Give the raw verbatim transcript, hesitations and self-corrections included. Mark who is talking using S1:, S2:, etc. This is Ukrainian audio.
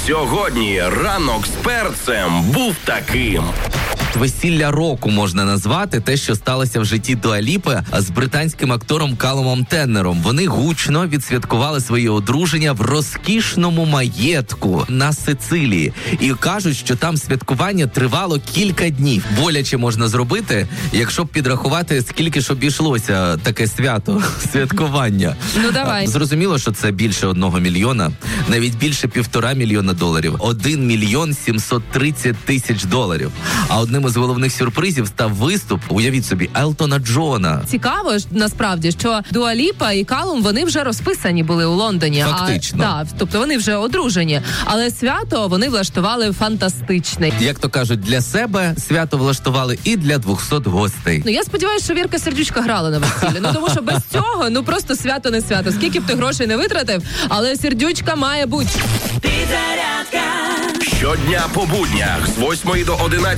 S1: Сьогодні ранок з перцем був таким.
S2: Весілля року можна назвати те, що сталося в житті Дуа Ліпи з британським актором Калумом Теннером. Вони гучно відсвяткували своє одруження в розкішному маєтку на Сицилії. І кажуть, що там святкування тривало кілька днів. Боляче можна зробити, якщо б підрахувати, скільки ж обійшлося таке свято, святкування.
S3: Ну, давай.
S2: Зрозуміло, що це більше одного мільйона, навіть більше півтора мільйона доларів. Один мільйон сімсот тридцять тисяч доларів. А одним із головних сюрпризів став виступ, уявіть собі, Елтона Джона.
S3: Цікаво ж, насправді, що Дуа Ліпа і Калум, вони вже розписані були у Лондоні.
S2: Фактично.
S3: А, так, тобто вони вже одружені. Але свято вони влаштували фантастичне.
S2: Як то кажуть, для себе свято влаштували і для двохсот гостей.
S3: Ну, я сподіваюся, що Вірка Сердючка грала на весіллі. Ну, тому що без цього, ну, просто свято не свято. Скільки б ти грошей не витратив, але Сердючка має бути.
S1: Щодня по буднях з восьмої до одинадцятої